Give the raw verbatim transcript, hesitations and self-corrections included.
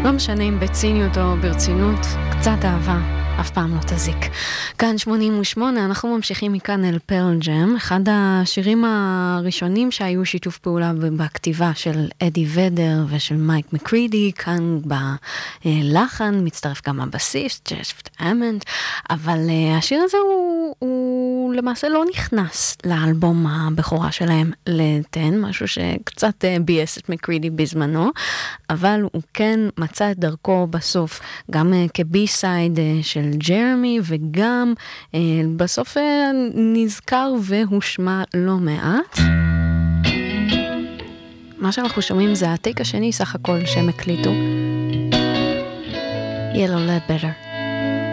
לא משנה אם בציניות או ברצינות, קצת אהבה אף פעם לא תזיק. כאן שמונים ושמונה, אנחנו ממשיכים מכאן אל פרל ג'ם, אחד השירים הראשונים שהיו שיתוף פעולה בכתיבה של אדי ודר ושל מייק מקרידי, כאן בלחן, מצטרף גם הבסיסט, ג'ף אמנד, אבל השיר הזה הוא, הוא למעשה לא נכנס לאלבום הבכורה שלהם לתן, משהו שקצת בייס את מקרידי בזמנו, אבל הוא כן מצא את דרכו בסוף, גם כבי סייד של ג'רמי, וגם אה, בסוף אה, נזכר והושמע לא מעט. מה שאנחנו שומעים זה הטייק השני סך הכל שהם הקליטו. Yellow Ledbetter.